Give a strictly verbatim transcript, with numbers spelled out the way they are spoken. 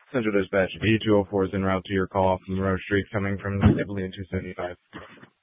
Central Dispatch, V two oh four is en route to your call from Monroe Street coming from Abilene two seventy-five.